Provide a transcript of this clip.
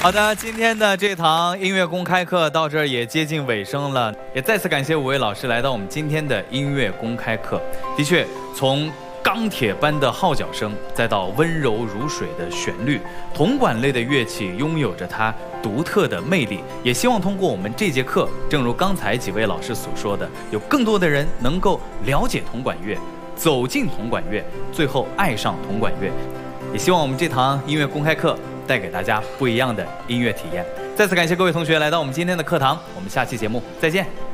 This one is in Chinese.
好的，今天的这堂音乐公开课到这儿也接近尾声了，也再次感谢5位老师来到我们今天的音乐公开课。的确，从钢铁般的号角声，再到温柔如水的旋律，铜管类的乐器拥有着它独特的魅力。也希望通过我们这节课，正如刚才几位老师所说的，有更多的人能够了解铜管乐，走进铜管乐，最后爱上铜管乐。也希望我们这堂音乐公开课带给大家不一样的音乐体验。再次感谢各位同学来到我们今天的课堂，我们下期节目再见。